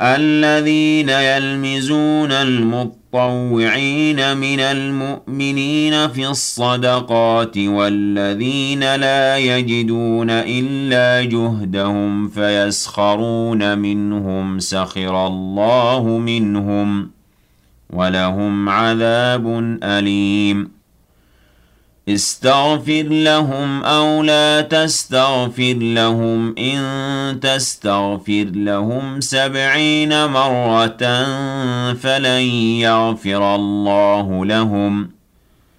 الذين يلمزون المطوعين من المؤمنين في الصدقات والذين لا يجدون إلا جهدهم فيسخرون منهم سخر الله منهم ولهم عذاب أليم استغفر لهم أو لا تستغفر لهم إن تستغفر لهم 70 مرة فلن يغفر الله لهم